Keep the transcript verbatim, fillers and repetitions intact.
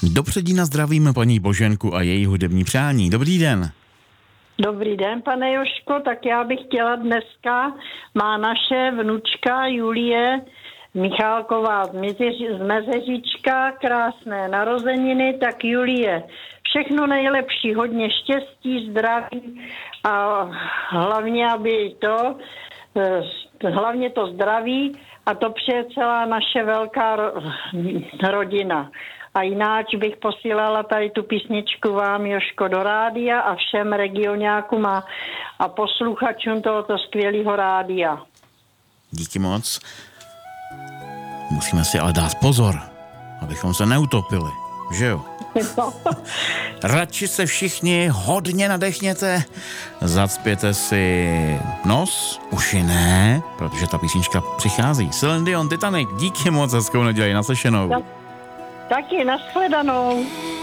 Do Předína zdravíme paní Boženku a její hudební přání. Dobrý den. Dobrý den, pane Jožko, tak já bych chtěla dneska, má naše vnučka Julie Michálková z, Mezeři, z Mezeříčka, krásné narozeniny, tak Julie, všechno nejlepší, hodně štěstí, zdraví a hlavně, aby to, hlavně to zdraví a to přeje celá naše velká rodina. A jináč bych posílala tady tu písničku vám, Jožko, do rádia a všem regionákům a, a posluchačům tohoto skvělého rádia. Díky moc. Musíme si ale dát pozor, abychom se neutopili, že jo? Radši se všichni hodně nadechněte, zacpěte si nos, uši ne, protože ta písnička přichází. Celine Dion, Titanic, díky moc, hezkou neděli, naslyšenou. Taky, nashledanou.